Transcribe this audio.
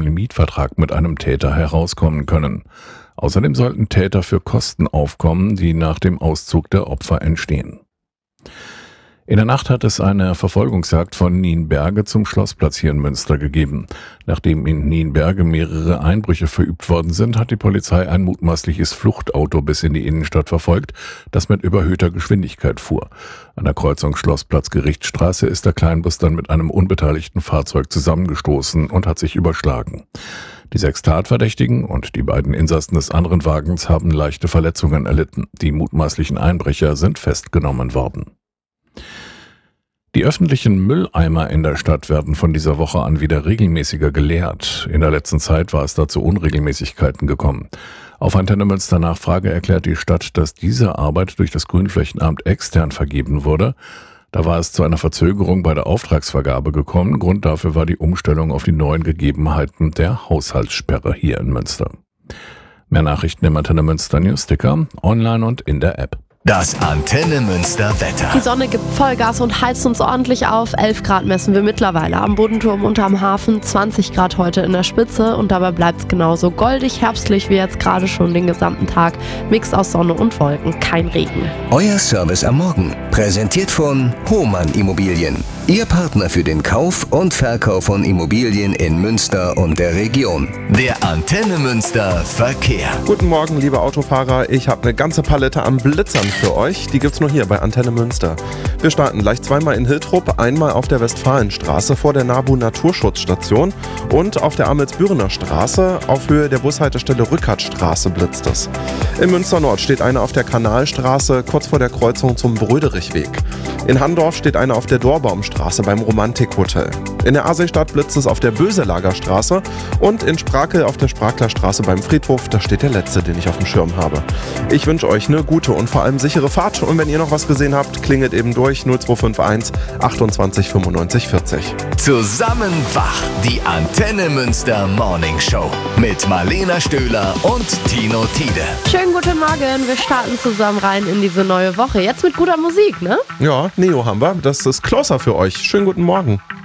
Mietvertrag mit einem Täter herauskommen können. Außerdem sollten Täter für Kosten aufkommen, die nach dem Auszug der Opfer entstehen. In der Nacht hat es eine Verfolgungsjagd von Nienberge zum Schlossplatz hier in Münster gegeben. Nachdem in Nienberge mehrere Einbrüche verübt worden sind, hat die Polizei ein mutmaßliches Fluchtauto bis in die Innenstadt verfolgt, das mit überhöhter Geschwindigkeit fuhr. An der Kreuzung Schlossplatz-Gerichtsstraße ist der Kleinbus dann mit einem unbeteiligten Fahrzeug zusammengestoßen und hat sich überschlagen. Die 6 Tatverdächtigen und die beiden Insassen des anderen Wagens haben leichte Verletzungen erlitten. Die mutmaßlichen Einbrecher sind festgenommen worden. Die öffentlichen Mülleimer in der Stadt werden von dieser Woche an wieder regelmäßiger geleert. In der letzten Zeit war es da zu Unregelmäßigkeiten gekommen. Auf Antenne Münster Nachfrage erklärt die Stadt, dass diese Arbeit durch das Grünflächenamt extern vergeben wurde. Da war es zu einer Verzögerung bei der Auftragsvergabe gekommen. Grund dafür war die Umstellung auf die neuen Gegebenheiten der Haushaltssperre hier in Münster. Mehr Nachrichten im Antenne Münster Newsticker, online und in der App. Das Antenne Münster Wetter. Die Sonne gibt Vollgas und heizt uns ordentlich auf. 11 Grad messen wir mittlerweile am Bodenturm und am Hafen. 20 Grad heute in der Spitze und dabei bleibt es genauso goldig, herbstlich wie jetzt gerade schon den gesamten Tag. Mix aus Sonne und Wolken, kein Regen. Euer Service am Morgen. Präsentiert von Hohmann Immobilien. Ihr Partner für den Kauf und Verkauf von Immobilien in Münster und der Region. Der Antenne Münster Verkehr. Guten Morgen, liebe Autofahrer. Ich habe eine ganze Palette an Blitzern für euch. Die gibt's nur hier bei Antenne Münster. Wir starten gleich zweimal in Hiltrup, einmal auf der Westfalenstraße vor der NABU Naturschutzstation und auf der Amelsbürener Straße auf Höhe der Bushaltestelle Rückertstraße blitzt es. In Münster Nord steht eine auf der Kanalstraße kurz vor der Kreuzung zum Bröderichweg. In Handorf steht eine auf der Dorbaumstraße beim Romantikhotel. In der Aasseestadt blitzt es auf der Böselager Straße und in Sprakel auf der Spraklerstraße beim Friedhof. Da steht der letzte, den ich auf dem Schirm habe. Ich wünsche euch eine gute und vor allem sichere Fahrt. Und wenn ihr noch was gesehen habt, klingelt eben durch 0251 28 95 40. Zusammen wach, die Antenne Münster Morning Show mit Marlena Stöhler und Tino Tiede. Schönen guten Morgen, wir starten zusammen rein in diese neue Woche. Jetzt mit guter Musik, ne? Ja, Neo haben wir. Das ist Closer für euch. Schönen guten Morgen.